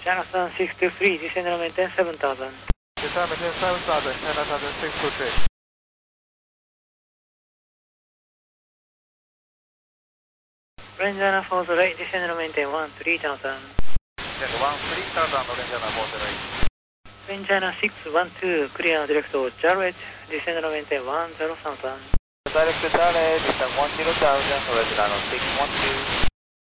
Channel 623, descend and maintain 7000. Descend and maintain 7000, Channel 623. Ranger 408, descend and maintain 3000. Descend 3000, Ranger 408. Ranger 612, clear direct Jarrett, descend and maintain 10,000. Direct Charlie, descend 10,000, Ranger 612.